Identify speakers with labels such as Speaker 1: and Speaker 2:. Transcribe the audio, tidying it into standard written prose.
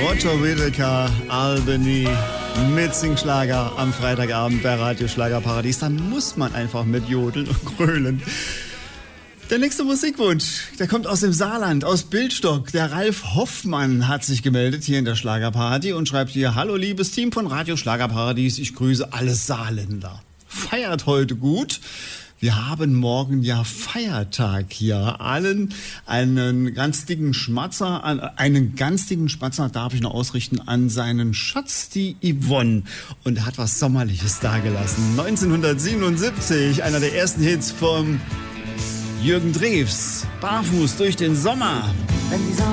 Speaker 1: Roger Whittaker, Albany mit Singschlager am Freitagabend bei Radio Schlagerparadies. Da muss man einfach mit jodeln und grölen. Der nächste Musikwunsch, der kommt aus dem Saarland, aus Bildstock. Der Ralf Hoffmann hat sich gemeldet hier in der Schlagerparty und schreibt hier: Hallo liebes Team von Radio Schlagerparadies, ich grüße alle Saarländer. Feiert heute gut. Wir haben morgen ja Feiertag hier. Allen einen ganz dicken Schmatzer darf ich noch ausrichten an seinen Schatz, die Yvonne. Und er hat was Sommerliches dagelassen. 1977, einer der ersten Hits vom Jürgen Drews. Barfuß durch den Sommer.